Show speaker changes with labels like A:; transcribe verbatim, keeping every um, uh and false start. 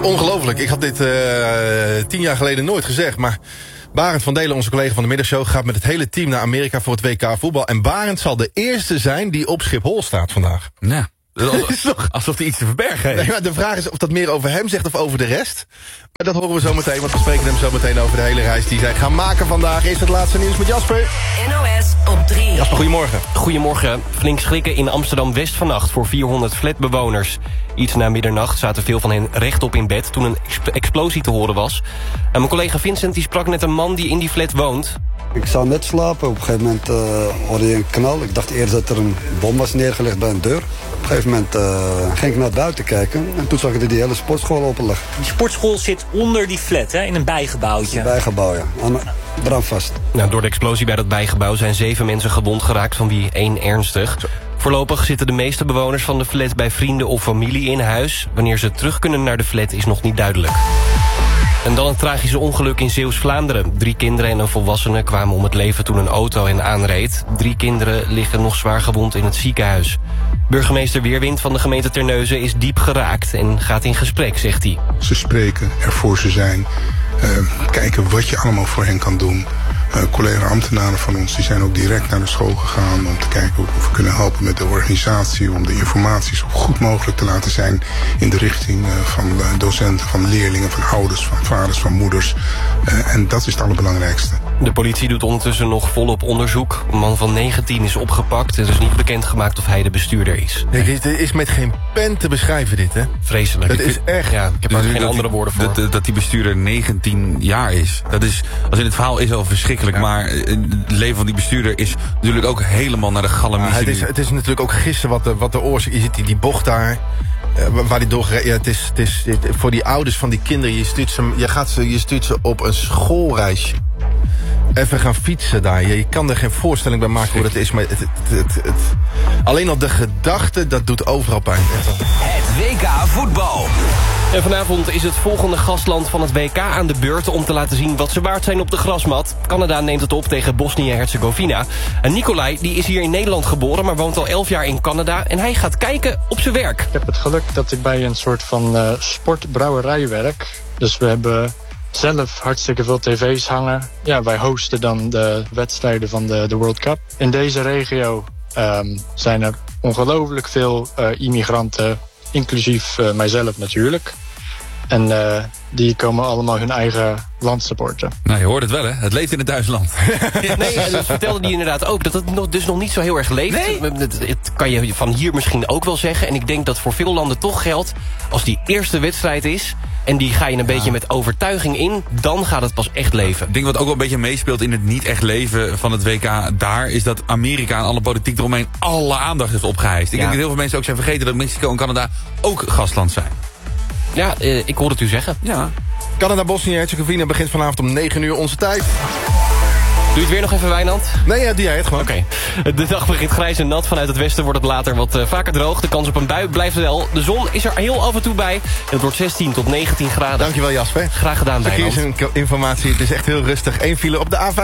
A: Ongelooflijk. Ik had dit uh, tien jaar geleden nooit gezegd, maar Barend van Delen, onze collega van de middagshow, gaat met het hele team naar Amerika voor het W K voetbal. En Barend zal de eerste zijn die op Schiphol staat vandaag.
B: Ja. Alsof, alsof hij iets te verbergen heeft.
A: Nee, maar de vraag is of dat meer over hem zegt of over de rest. Maar dat horen we zo meteen, want we spreken hem zo meteen over de hele reis die zij gaan maken vandaag. Eerst het laatste nieuws met Jasper.
C: N O S op drie.
A: Jasper, goedemorgen.
D: Goedemorgen. Flink schrikken in Amsterdam-West vannacht voor vierhonderd flatbewoners. Iets na middernacht zaten veel van hen rechtop in bed toen een exp- explosie te horen was. En mijn collega Vincent die sprak net een man die in die flat woont.
E: Ik zou net slapen. Op een gegeven moment uh, hoorde je een knal. Ik dacht eerst dat er een bom was neergelegd bij een deur. Op een gegeven moment uh, ging ik naar buiten kijken. En toen zag ik dat die hele sportschool open lag.
F: Die sportschool zit onder die flat, hè? In een bijgebouwtje.
E: Een bijgebouw, ja. Aan brandvast.
D: Nou, door de explosie bij dat bijgebouw zijn zeven mensen gewond geraakt, van wie één ernstig. Voorlopig zitten de meeste bewoners van de flat bij vrienden of familie in huis. Wanneer ze terug kunnen naar de flat is nog niet duidelijk. En dan een tragische ongeluk in Zeeuws-Vlaanderen. Drie kinderen en een volwassene kwamen om het leven toen een auto hen aanreed. Drie kinderen liggen nog zwaar gewond in het ziekenhuis. Burgemeester Weerwind van de gemeente Terneuzen is diep geraakt en gaat in gesprek, zegt hij.
G: Ze spreken, er voor ze zijn, uh, kijken wat je allemaal voor hen kan doen. Uh, collega-ambtenaren van ons die zijn ook direct naar de school gegaan om te kijken of we kunnen helpen met de organisatie, om de informatie zo goed mogelijk te laten zijn in de richting uh, van uh, docenten, van leerlingen, van ouders, van vaders, van moeders. Uh, en dat is het allerbelangrijkste.
D: De politie doet ondertussen nog volop onderzoek. Een man van negentien is opgepakt. Het is niet bekendgemaakt of hij de bestuurder is.
A: Nee, dit is met geen pen te beschrijven, dit, hè?
D: Vreselijk.
A: Het is echt.
D: Ja, ik heb er
B: Dus
D: geen
B: dat
D: andere
B: die,
D: woorden voor.
B: Dat, dat die bestuurder negentien jaar is. Dat is, als in het verhaal is al verschrikkelijk. Ja. Maar het leven van die bestuurder is natuurlijk ook helemaal naar de galamiezen.
A: Ja, het, is, het is natuurlijk ook gissen wat de, wat de oorzaak is. Je ziet die, die bocht daar. Uh, waar die doorgereden. Ja, het is, het is, het, voor die ouders van die kinderen. Je stuurt ze, je gaat ze, je stuurt ze op een schoolreisje. Even gaan fietsen daar. Je, je kan er geen voorstelling bij maken hoe dat is. Maar het, het, het, het, alleen al de gedachte, dat doet overal pijn.
C: Het W K voetbal.
D: En vanavond is het volgende gastland van het W K aan de beurt om te laten zien wat ze waard zijn op de grasmat. Canada neemt het op tegen Bosnië-Herzegovina. En Nicolai die is hier in Nederland geboren, maar woont al elf jaar in Canada. En hij gaat kijken op zijn werk.
H: Ik heb het geluk dat ik bij een soort van uh, sportbrouwerij werk. Dus we hebben zelf hartstikke veel tv's hangen. Ja, wij hosten dan de wedstrijden van de, de World Cup. In deze regio um, zijn er ongelooflijk veel uh, immigranten, inclusief uh, mijzelf natuurlijk. En uh, die komen allemaal hun eigen land supporten.
B: Nou, je hoort het wel, hè? Het leeft in het Duitsland.
D: Nee, en dat vertelde die inderdaad ook, dat het nog, dus nog niet zo heel erg leeft.
B: Nee?
D: Het, het kan je van hier misschien ook wel zeggen. En ik denk dat voor veel landen toch geldt, als die eerste wedstrijd is en die ga je een ja. beetje met overtuiging in, dan gaat het pas echt leven.
B: Ik denk wat ook wel een beetje meespeelt in het niet echt leven van het W K daar, is dat Amerika en alle politiek eromheen alle aandacht heeft opgeheist. Ik ja. denk dat heel veel mensen ook zijn vergeten dat Mexico en Canada ook gastland zijn.
D: Ja, uh, ik hoor het u zeggen.
B: Ja.
A: Canada, Bosnië-Herzegovina begint vanavond om negen uur onze tijd.
D: Doe je het weer nog even, Wijnand?
A: Nee, ja, doe jij het gewoon.
D: Oké. Okay. De dag begint grijs en nat. Vanuit het westen wordt het later wat uh, vaker droog. De kans op een bui blijft wel. De zon is er heel af en toe bij. En het wordt zestien tot negentien graden.
A: Dankjewel, Jasper.
D: Graag gedaan, Wijnand.
A: Verkeersinformatie, het is echt heel rustig. Eén file op de A vijf.